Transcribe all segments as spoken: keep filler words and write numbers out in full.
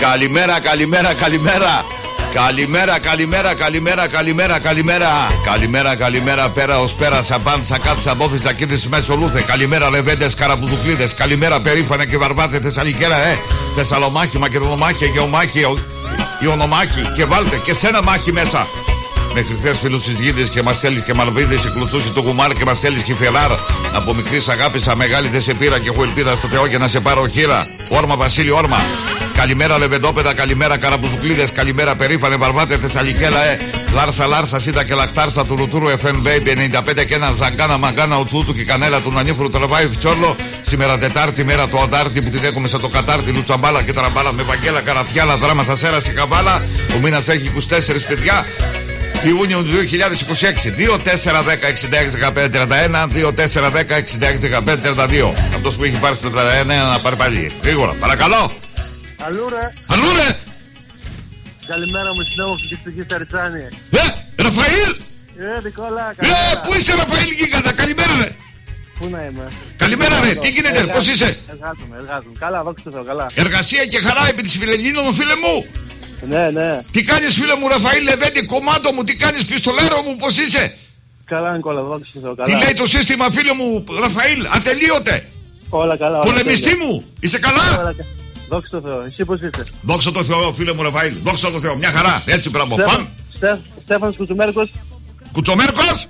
Καλημέρα, καλημέρα, καλημέρα. Καλημέρα, καλημέρα, καλημέρα, καλημέρα, καλημέρα. Καλημέρα, καλημέρα, πέρα ως πέρα, σαμπάν, σακάτ, σαμπόθη, ζακίδης, μεσολούθε. Καλημέρα, λεβέντες, καραμπουζουκλίδες. Καλημέρα, περήφανα και βαρβάτε, Θεσσαλικέρα, ε. Θεσσαλομάχη, Μακεδονομάχη, Αιγαιομάχη, Ιωνομάχη. Και βάλτε και σένα μάχη μέσα. Μέχρι χθες φίλους συζυγίδες και Μαρσέλης και Μαλβίδες, και κλουτσούσι το κουμάρ και Μαρσέλης και Φελάρ. Από μικρής αγάπησα, μεγάλη δεν σε πήρα και έχω ελπίδα στο Θεό για να σε πάρω χείρα. Όρμα, Βασίλη, όρμα. Καλημέρα, λεβεντόπεδα, καλημέρα, καραμπουζουκλίδες, καλημέρα, περήφανε, βαρβάτε, Θεσσαλικέλα, ε. Λάρσα, Λάρσα, Σίτα και Λακτάρσα του Ρουτούρου, εφ εμ Baby ενενήντα πέντε και ένα Ζαγκάνα, Μαγκάνα, Ουτσούτσου και Κανέλα του Νανίφρου, τραβάει Φιτσόρλο. Σήμερα Τετάρτη, μέρα του Αντάρτη που την έχουμε σαν το Κατάρτη, Λουτσαμπάλα και Τραμπάλα με Βαγγέλα, Καραπιάλα, δράμα σα έραση Καβάλα. Ο μήνας έχει είκοσι τέσσερα παιδιά. Ιούνιο του δύο χιλιάδες είκοσι έξι. δύο τέσσερα δέκα εξήντα έξι δεκαπέντε τριάντα ένα, δύο τέσσερα δέκα εξήντα έξι δεκαπέντε τριάντα δύο. Αυτός που έχει πάρει στο τριάντα ένα να πάρει πάλι. Γρήγορα, παρακαλώ. Αλλού ρε. Αλλού ρε. Καλημέρα μου, συνόμορφη και στη Σταριτσάνη. Ε, Ραφαήλ. Ε, Νικόλα, καλημέρα. Ε, πού είσαι Ραφαήλ Γίγαντα, καλημέρα ρε. Πού να είμαι. Καλημέρα ρε, τι γίνεται, Εργάζομαι, πώς είσαι. Εργάζομαι, εργάζομαι. Καλά, δόξα τω Θεώ, καλά. Εργασία και χαρά επί της Φιλελλήνων, φίλε μου. Ναι, ναι. Τι κάνεις φίλε μου Ραφαήλ Λεβέντη, κομμάτο μου, τι κάνεις πιστολέρο μου, πώς είσαι. Καλά Νικόλα, δόξα τω Θεώ, καλά. Τι λέει το σύστημα φίλε μου Ραφαήλ, ατελείωτε. Όλα καλά. Πολεμιστή μου, είσαι καλά. Όλα, δόξα τω Θεώ, εσύ πώς είσαι. Δόξα τω Θεώ φίλε μου Ραφαήλ, δόξα τω Θεώ, μια χαρά, έτσι πράγμα. Πάμε. Στέφανος Κουτσομέρκος. Κουτσομέρκος.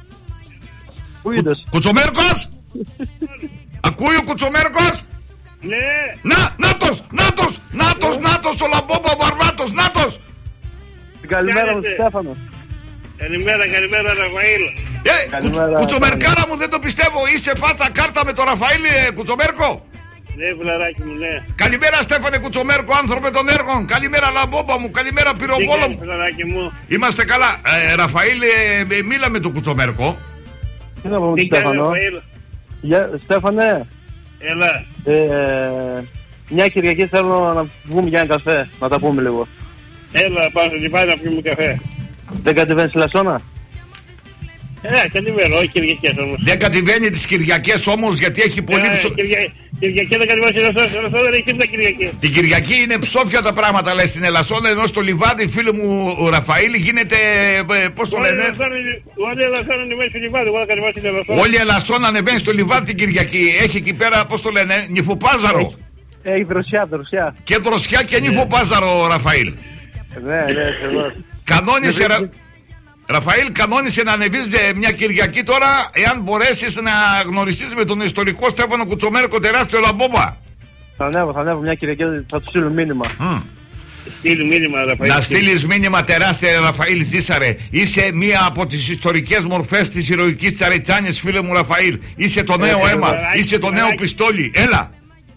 Πού είδες. Κουτσομέρκος. Ακούει ο Κουτσομέρκος. Ναι. Να, νάτος, νάτος, νάτος, νάτος, ο Λαμπόμπο Βαρβάτος, νάτος. Καλημέρα μου Στέφανο. Καλημέρα, καλημέρα Ραφαήλ. Ε, κουτσο, Κουτσομερκάρα μου, δεν το πιστεύω, είσαι φάτσα κάρτα με τον Ραφαήλ ε, Κουτσομέρκο. Ναι, φιλαράκι μου, ναι. Καλημέρα Στέφανε Κουτσομέρκο, άνθρωπε των έργων. Καλημέρα Λαμπόμπα μου, καλημέρα Πυροβόλο μου. Φιλαράκι μου. Είμαστε καλά. Ε, Ραφαήλ, ε, ε, μίλα με τον Κουτσομέρκο. Τι να πούμε Στέφανο. Στέφανε. Έλα. Ε, μια Κυριακή θέλω να βγούμε για ένα καφέ, να τα πούμε λίγο. Έλα, πάω στην πάει να πιούμε καφέ. Δεν κατεβαίνεις στη Λασσόνα. Ε, κατεβαίνω, όχι Κυριακές όμως. Δεν κατεβαίνει τις Κυριακές όμως γιατί έχει πολύ ε, ψω... Κυρια... Κυριακή δεν κατεβαίνει στη Λασσόνα, δεν έχει τίποτα Κυριακή. Την Κυριακή είναι ψόφια τα πράγματα, λέει στην Ελασσόνα, ενώ στο Λιβάδι, φίλε μου ο Ραφαήλ, γίνεται. Πώς το λένε. Όλη η Ελασσόνα ανεβαίνει στο Λιβάδι, εγώ θα κατεβάσω στην Ελασσόνα. Όλη η Ελασσόνα ανεβαίνει στο Λιβάδι την Κυριακή. Έχει εκεί πέρα, πώς το λένε, νυφοπάζαρο. Έχει δροσιά, δροσιά. Και δροσιά και νυφοπάζαρο, Ραφαήλ. Ναι, ναι, εγώ. Κανόνισε. Ραφαήλ, κανόνισε να ανεβείς μια Κυριακή τώρα, εάν μπορέσεις να γνωριστείς με τον ιστορικό Στέφανο Κουτσομέρκο, τεράστιο Λαμπόμπα. Θα ανέβω, θα ανέβω μια Κυριακή, θα του στείλω μήνυμα. Mm. Στείλει μήνυμα, Ραφαήλ. Να στείλεις μήνυμα, τεράστια Ραφαήλ Ζήσαρε. Είσαι μία από τις ιστορικές μορφές της ηρωικής Τσαριτσάνης, φίλε μου Ραφαήλ. Είσαι το νέο ε, αίμα, ε, είσαι ε, το ε, νέο ε, πιστόλι. Έλα.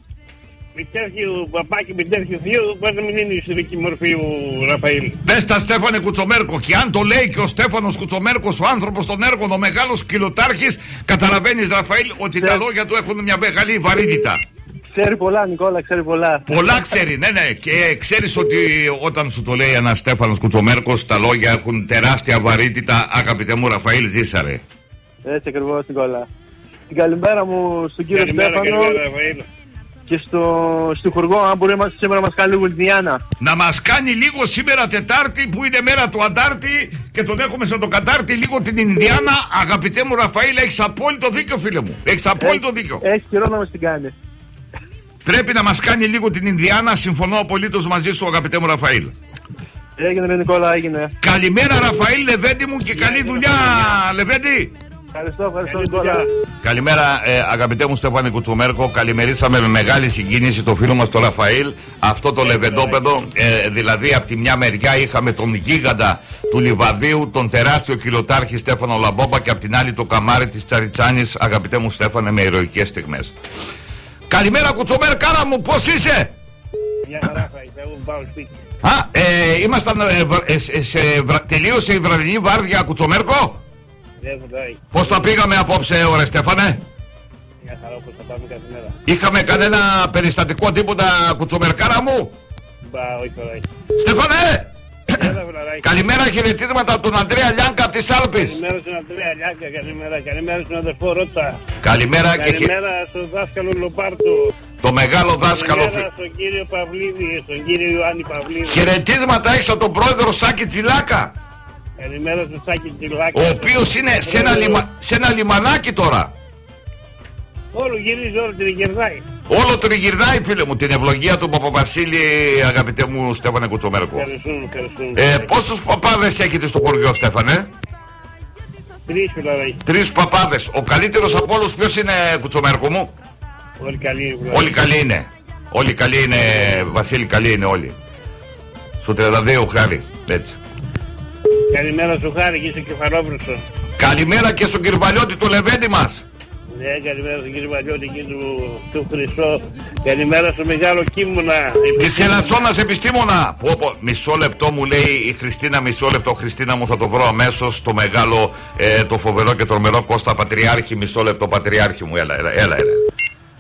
Μητέρχει ο παπάκι, μητέρχει ο θείο, πώς να μην είναι η ιστορική μορφή ο Ραφαήλ. Πες τα Στέφανε Κουτσομέρκο, και αν το λέει και ο Στέφανος Κουτσομέρκος, ο άνθρωπος των έργων, ο μεγάλος κυλοτάρχης, καταλαβαίνεις Ραφαήλ ότι τα λόγια του έχουν μια μεγάλη βαρύτητα. Ξέρει πολλά Νικόλα, ξέρει πολλά. Πολλά ξέρει, ναι, ναι. Και ξέρεις ότι όταν σου το λέει ένας Στέφανος Κουτσομέρκος, τα λόγια έχουν τεράστια βαρύτητα, αγαπητέ μου Ραφαήλ Ζήσαρε. Έτσι ακριβώς Νικόλα. Την καλημέρα μου στον κύριο Στέφανο. Και στο, στο χωριό, αν μπορεί να σήμερα μας κάνει λίγο Ινδιάνα. Να μας κάνει λίγο σήμερα Τετάρτη που είναι μέρα του Αντάρτη και τον έχουμε σαν το Κατάρτη λίγο την Ινδιάνα. Αγαπητέ μου Ραφαήλ, έχεις απόλυτο δίκιο φίλε μου. Έχεις απόλυτο Έχει, δίκιο. Έχει καιρό να μας την κάνει. Πρέπει να μας κάνει λίγο την Ινδιάνα, συμφωνώ απολύτως μαζί σου αγαπητέ μου Ραφαήλ. Έγινε ρε Νικόλα, έγινε. Καλημέρα Ραφαήλ Λεβέντη μου και καλή δουλειά Λεβέντη. Ευχαριστώ, ευχαριστώ Νικόλα. Καλημέρα ε, αγαπητέ μου Στέφανη Κουτσομέρκο. Καλημερίσαμε με μεγάλη συγκίνηση το φίλο μας τον Ραφαήλ. Αυτό το λεβεντόπεδο, ε, δηλαδή από τη μια μεριά είχαμε τον γίγαντα του Λιβαδίου, τον τεράστιο κυλοτάρχη Στέφανο Λαμπόμπα, και από την άλλη το καμάρι της Τσαριτσάνης, αγαπητέ μου Στέφανε, με ηρωικές στιγμές. Καλημέρα Κουτσομέρκάρα μου, πώς είσαι? Μια χαρά θα εγώ πάω σπίτι. Α, ε, ήμασταν, ε, σε, σε, τελείωσε η βραδινή βάρδια Κουτσομέρκο? Πώς τα πήγαμε απόψε, ωραία Στέφανε? Μια χαρά, όπως θα πάμε κάθε μέρα. Είχαμε κανένα περιστατικό τίποτα Κουτσομερκάρα μου? Μπα, όχι τώρα. Στέφανε! Καλημέρα, χαιρετίσματα από τον Αντρέα Λιάνκα από τις Άλπες. Καλημέρα στον Αντρέα Λιάνκα, καλημέρα, καλημέρα στον αδερφό Ρώτα. Καλημέρα και καλημέρα στον δάσκαλο Λοπάρτο. Το μεγάλο δάσκαλο. Καλημέρα στον κύριο Παυλίδη, στον κύριο Ιωάννη Παυλίδη. Χαιρετίσματα έχεις από τον πρόεδρο Σάκη Τζιλάκα. Καλημέρα στον Σάκη Τζιλάκα. Ο οποίος είναι σε ένα, λιμα... σε ένα λιμανάκι τώρα. Όλο γυρίζει, όλο τριγυρνάει. Όλο τριγυρνάει, φίλε μου. Την ευλογία του Παπαβασίλη, αγαπητέ μου Στέφανε Κουτσομέρκο. Ευχαριστούμε, ευχαριστούμε. Ε, πόσους παπάδες έχετε στο χωριό, Στέφανε? Τρεις φιλαράκι. Τρεις παπάδες. Ο καλύτερος από όλους ποιος είναι, Κουτσομέρκο μου? Όλοι καλοί είναι. Όλοι καλοί είναι. Όλοι καλοί είναι, Βασίλη, καλοί είναι όλοι. Στο τριάντα δύο Χάρη, έτσι. Καλημέρα σου Χάρη και στο Κεφαλόβρουσο. Καλημέρα και στον Κυρβαλιώτη του Λεβέντη μας. Ναι, καλημέρα στον κύριο Βαλιώτη και του, του Χρυσό. Καλημέρα στο μεγάλο Κίμωνα. Της Ελασσόνας επιστήμονα. Πω, πω, μισό λεπτό μου λέει η Χριστίνα, μισό λεπτό. Χριστίνα μου, θα το βρω αμέσως. Το μεγάλο, ε, το φοβερό και τρομερό Κώστα Πατριάρχη. Μισό λεπτό, Πατριάρχη μου, έλα, έλα, έλα, έλα.